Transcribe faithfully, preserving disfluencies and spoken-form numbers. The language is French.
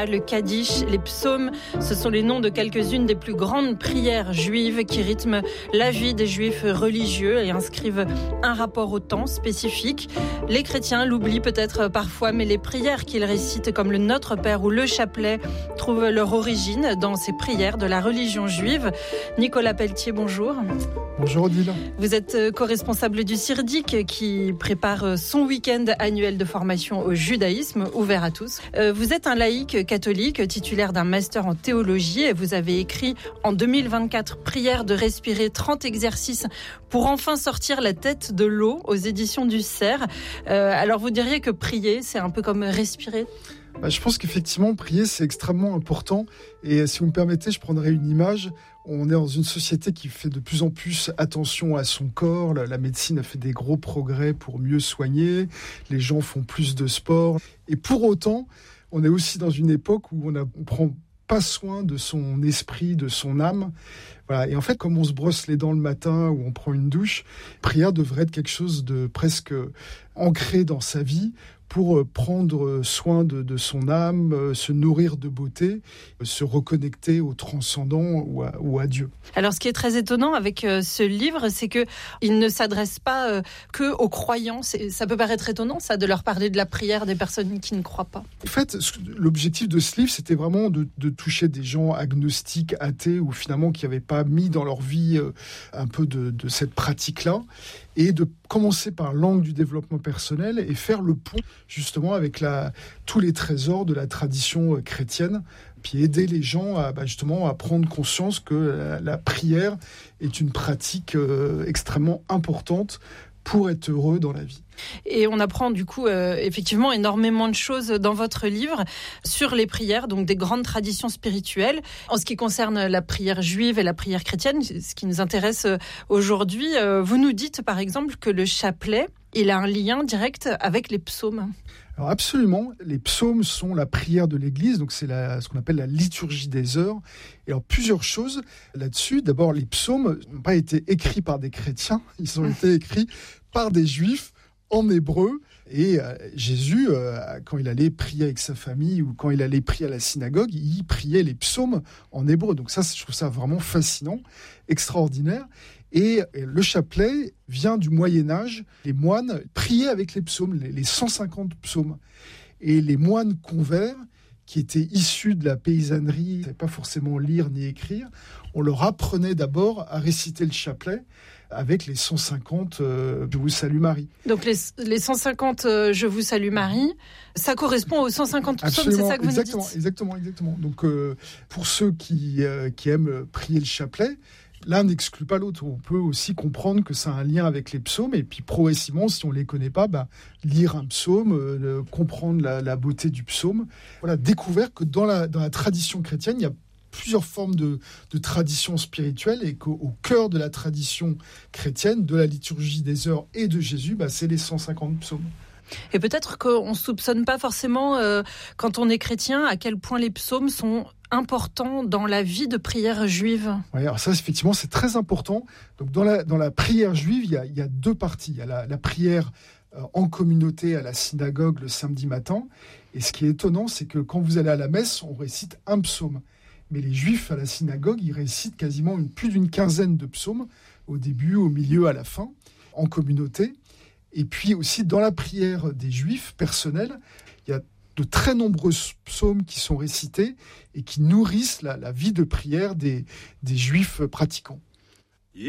Le Kaddish, les psaumes, ce sont les noms de quelques-unes des plus grandes prières juives qui rythment la vie des juifs religieux et inscrivent un rapport au temps spécifique. Les chrétiens l'oublient peut-être parfois, mais les prières qu'ils récitent comme le Notre Père ou le chapelet trouvent leur origine dans ces prières de la religion juive. Nicolas Pelletier, bonjour. Bonjour Odile. Vous êtes co-responsable du CIRDIC qui prépare son week-end annuel de formation au judaïsme, ouvert à tous. Vous êtes un laïc catholique, titulaire d'un master en théologie, et vous avez écrit en deux mille vingt-quatre « Prière de respirer trente exercices pour enfin sortir la tête de l'eau » aux éditions du Cerf. Euh, alors vous diriez que prier, c'est un peu comme respirer ? Bah, je pense qu'effectivement, prier, c'est extrêmement important. Et si vous me permettez, je prendrai une image. On est dans une société qui fait de plus en plus attention à son corps. La, la médecine a fait des gros progrès pour mieux soigner. Les gens font plus de sport. Et pour autant, on est aussi dans une époque où on ne prend pas soin de son esprit, de son âme. Voilà. Et en fait, comme on se brosse les dents le matin ou on prend une douche, prière devrait être quelque chose de presque ancré dans sa vie pour prendre soin de, de son âme, se nourrir de beauté, se reconnecter au transcendant ou à, ou à Dieu. Alors, ce qui est très étonnant avec euh, ce livre, c'est qu'il ne s'adresse pas euh, que aux croyants. C'est, ça peut paraître étonnant, ça, de leur parler de la prière des personnes qui ne croient pas. En fait, l'objectif de ce livre, c'était vraiment de, de toucher des gens agnostiques, athées, ou finalement qui n'avaient pas mis dans leur vie euh, un peu de, de cette pratique-là, et de commencer par l'angle du développement personnel et faire le pont justement avec la, tous les trésors de la tradition euh, chrétienne, puis aider les gens à, bah, justement à prendre conscience que la, la prière est une pratique euh, extrêmement importante pour être heureux dans la vie. Et on apprend du coup euh, effectivement énormément de choses dans votre livre sur les prières, donc des grandes traditions spirituelles. En ce qui concerne la prière juive et la prière chrétienne, ce qui nous intéresse aujourd'hui, euh, vous nous dites par exemple que le chapelet, il a un lien direct avec les psaumes. Alors absolument, les psaumes sont la prière de l'Église, donc c'est la, ce qu'on appelle la liturgie des heures. Et alors plusieurs choses là-dessus. D'abord, les psaumes n'ont pas été écrits par des chrétiens, ils ont été écrits par des juifs en hébreu. Et euh, Jésus, euh, quand il allait prier avec sa famille ou quand il allait prier à la synagogue, il priait les psaumes en hébreu. Donc ça, je trouve ça vraiment fascinant, extraordinaire. Et le chapelet vient du Moyen-Âge. Les moines priaient avec les psaumes, les cent cinquante psaumes. Et les moines convers, qui étaient issus de la paysannerie, ils ne savaient pas forcément lire ni écrire, on leur apprenait d'abord à réciter le chapelet avec les cent cinquante euh, « Je vous salue Marie ». Donc les, les cent cinquante euh, « Je vous salue Marie », ça correspond aux cent cinquante psaumes, c'est ça que vous exactement, nous dites ? Exactement, exactement. Donc euh, pour ceux qui, euh, qui aiment prier le chapelet, l'un n'exclut pas l'autre. On peut aussi comprendre que ça a un lien avec les psaumes et puis progressivement, si on ne les connaît pas, bah, lire un psaume, euh, comprendre la, la beauté du psaume. Voilà, découvert que dans la, dans la tradition chrétienne, il y a plusieurs formes de, de traditions spirituelles et qu'au au cœur de la tradition chrétienne, de la liturgie des heures et de Jésus, bah, c'est les cent cinquante psaumes. Et peut-être qu'on ne soupçonne pas forcément, euh, quand on est chrétien, à quel point les psaumes sont importants dans la vie de prière juive. Oui, alors ça, effectivement, c'est très important. Donc, dans la, dans la prière juive, il y a, il y a deux parties. Il y a la, la prière euh, en communauté à la synagogue le samedi matin. Et ce qui est étonnant, c'est que quand vous allez à la messe, on récite un psaume. Mais les juifs à la synagogue, ils récitent quasiment une, plus d'une quinzaine de psaumes, au début, au milieu, à la fin, en communauté. Et puis aussi, dans la prière des juifs personnelle, il y a de très nombreux psaumes qui sont récités et qui nourrissent la, la vie de prière des, des juifs pratiquants.